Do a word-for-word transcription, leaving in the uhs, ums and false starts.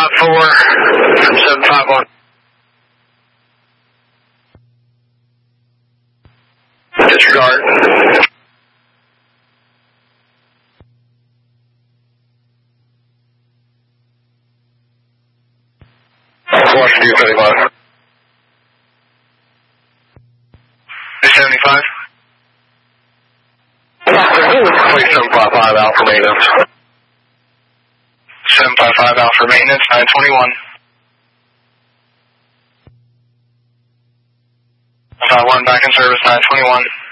five four from seven five one. Disregard. Washington thirty-five. two seventy-five. Please seven five five Alpha maintenance. seven five five Alpha maintenance, nine twenty-one. five one back in service, nine twenty-one.